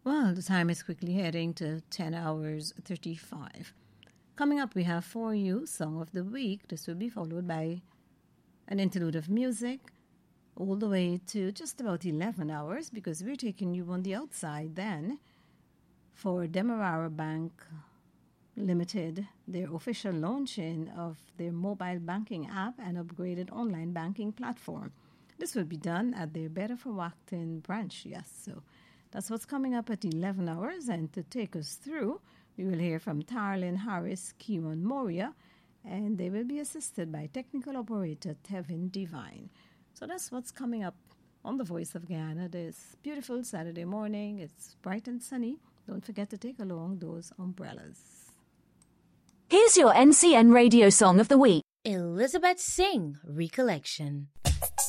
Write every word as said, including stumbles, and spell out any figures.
Well, the time is quickly heading to ten hours thirty-five. Coming up, we have for you Song of the Week. This will be followed by an interlude of music all the way to just about eleven hours because we're taking you on the outside then for Demerara Bank Limited, their official launching of their mobile banking app and upgraded online banking platform. This will be done at their Bedford-Wacton branch, yes, so that's what's coming up at eleven hours, and to take us through, we will hear from Tarlin Harris, Kieran Moria, and they will be assisted by technical operator Tevin Devine. So that's what's coming up on The Voice of Guyana this beautiful Saturday morning. It's bright and sunny. Don't forget to take along those umbrellas. Here's your N C N Radio Song of the Week. Elizabeth Singh Recollection.